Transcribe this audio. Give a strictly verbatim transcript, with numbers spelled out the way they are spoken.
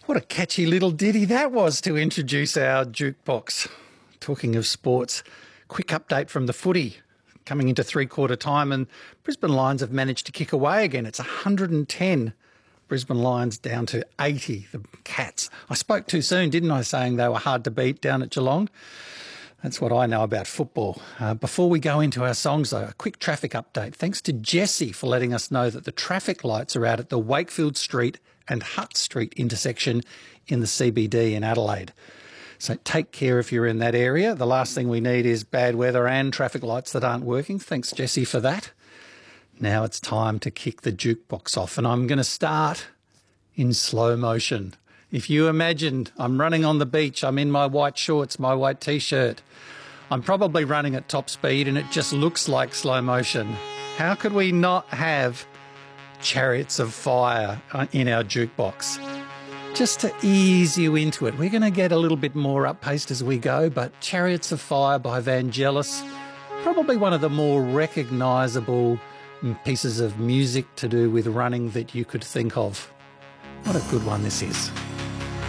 What a catchy little ditty that was to introduce our jukebox. Talking of sports, quick update from the footy. Coming into three-quarter time, and Brisbane Lions have managed to kick away again. It's one hundred and ten. Brisbane Lions down to eighty, the Cats. I spoke too soon, didn't I, saying they were hard to beat down at Geelong? That's what I know about football. Uh, before we go into our songs, though, a quick traffic update. Thanks to Jesse for letting us know that the traffic lights are out at the Wakefield Street and Hutt Street intersection in the C B D in Adelaide. So take care if you're in that area. The last thing we need is bad weather and traffic lights that aren't working. Thanks, Jesse, for that. Now it's time to kick the jukebox off, and I'm going to start in slow motion. If you imagined I'm running on the beach, I'm in my white shorts, my white T-shirt. I'm probably running at top speed and it just looks like slow motion. How could we not have Chariots of Fire in our jukebox? Just to ease you into it. We're going to get a little bit more up-paced as we go, but Chariots of Fire by Vangelis, probably one of the more recognisable pieces of music to do with running that you could think of. What a good one this is.